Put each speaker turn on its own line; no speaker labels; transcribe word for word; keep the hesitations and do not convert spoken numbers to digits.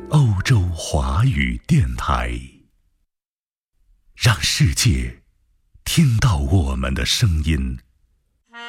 欧洲华语电台，让世界听到我们的声音。